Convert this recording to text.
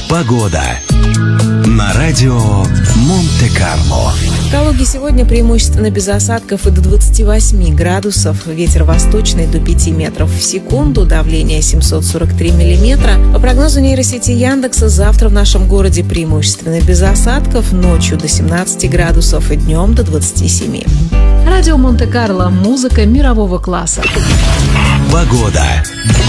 Погода на радио Монте-Карло. В Калуге сегодня преимущественно без осадков и до 28 градусов. Ветер восточный до 5 метров в секунду, давление 743 миллиметра. По прогнозу нейросети Яндекса, завтра в нашем городе преимущественно без осадков, ночью до 17 градусов и днем до 27. Радио Монте-Карло. Музыка мирового класса. Погода.